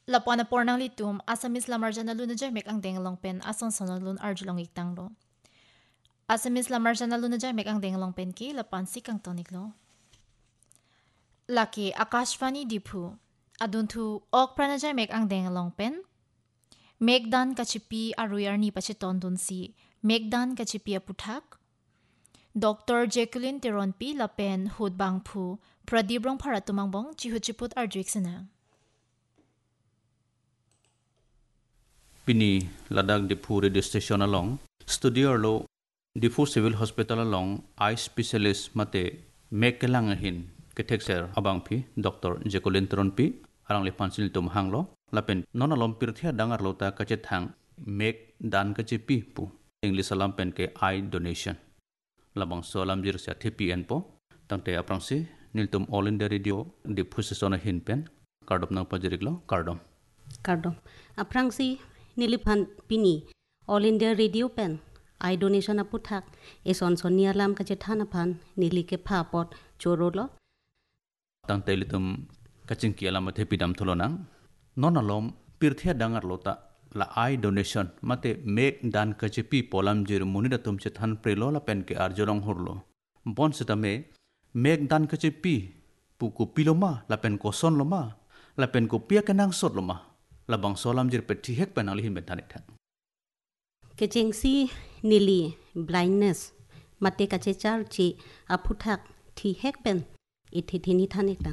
Lapana pornang litum Asamis lamarja na luna jamek ang dengalong pen asong sonalun arjulong iktanglo. Asamis lamarja na luna jamek ang dengalong pen ki lapan sikang toniklo. Laki Akashvani Dipu aduntu ok prana jamek ang dengalong pen. Megdan kachipi aruyarni pachiton dunsi Megdan kachipi aputhak. Dr. Jacqueline Tironpi lapen hudbangpu pradibrong paratumangbong chihuchiput arjuiksana. Pini Ladakh Difu radio station along studio lo Difu civil hospital along eye specialist mate mekelangahin ketekser abangpi Dr. Jacqueline Tironpi arang le pansil tum hanglo lapen non alom pirthia dangar lota kachethang mek dan kachipi pu English alam pen ke eye donation labang solam jir sia TPN po tangte aprangsi niltum all in the radio Difu station hin pen kardom nang pajiriglo kardom aprangsi nilipan pini all India radio pen I donation aputhak eson sonia lam kachethana phan nilike phapot chorolo tangte litum kachingki alam thepidam tholonang non alom pirthia dangar lota la I donation mate make dan kachipi polam jir munida tum chethan prelo la pen ke arjorong horlo bon setame make dan kachipi puku piloma la pen ko son loma la pen ko pia kenang sot loma labang solam jir pethi hek penali hin betani tha kechengsi nili blindness mate kachechar chi aputhak thi hek pen ithithini thanik tang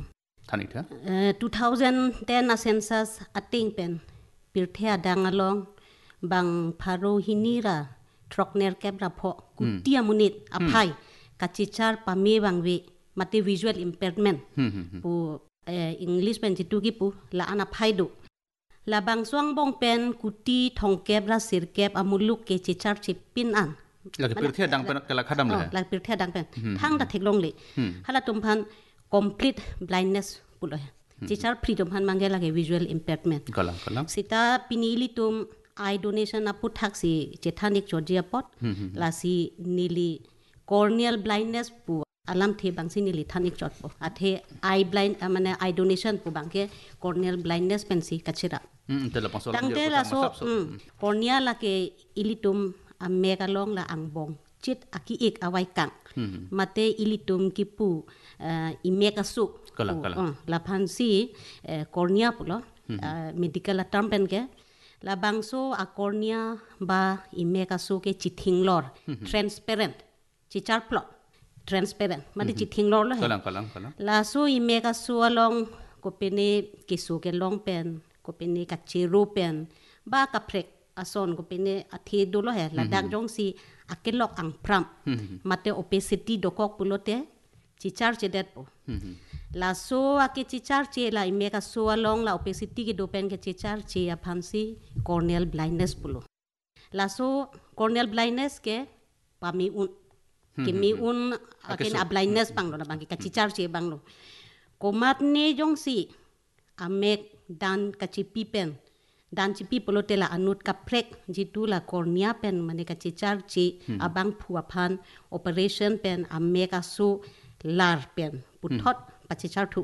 2010 a census ating pen pirthia dangalong bang pharo hinira trokner kebra pho kutia munit aphai kachechar pame bangwe mate visual impairment pu English pen jitu ki pu la ana phai do la bang swang bong pen kuti thongkep ra sirkep amuluk ke chichar chipin an la pirthia dang pen kala khadam la la pirthia dang pen thang da theklong le hala tum phan complete blindness pulo chichar freedom han mangela ke visual impairment kala sita pinili tum eye donation aputhak si chethanik chojia pot la si nili corneal blindness pu alam the bangsi nili thanik chot po athe eye blind mane eye donation pu bangke corneal blindness pensi kachira tangte la so cornea la ke ilitum amegalong la angbong chit aki ek awai kang mate ilitum ki pu imekasu la phansi cornea pulo medical term pen ke la bangso a cornea ba imekasu ke chithinglor transparent chichar plot transparent mate chithinglor lo la so imekasu along kopene kesu ke long pen kopene kachiru pen ba kaprek ason kopene athe dolo he ladak jong si akelok ang pram mate obesity dokok pulote chichar chedet po la so ake chichar che la imeka so along la obesity ke dopen ke chichar che ya phansi corneal blindness pulo la so corneal blindness ke pami un ke mi un ake na blindness panglo na bang ke chichar che banglo komat ne jong si amek dan kachipi pen dan chipi polote la anut kaprek jitu la cornea pen mane kachichar chi abang phuaphan operation pen ameka su lar pen puthot pachichar thu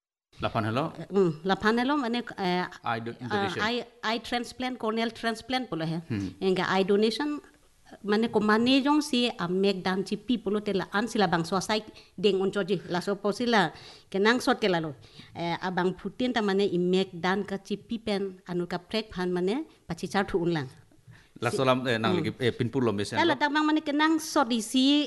laphan hello mane eye transplant corneal transplant polo he enga eye donation mane ko mane jong si amek dan chipi polote la ansila bang swasai deng onchoji la so posila kenang sot ke lalo abang putin ta mane imek dan ka chipi pen anu ka prek phan mane pachichar thu unlang la solam nang lagi pinpur lo mesen la tak mang mane kenang sot isi